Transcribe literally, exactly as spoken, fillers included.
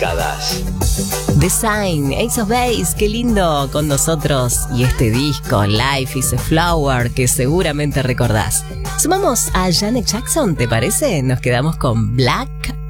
décadas. The Sign, Ace of Base, qué lindo con nosotros. Y este disco, Life is a Flower, que seguramente recordás. Sumamos a Janet Jackson, ¿te parece? Nos quedamos con Black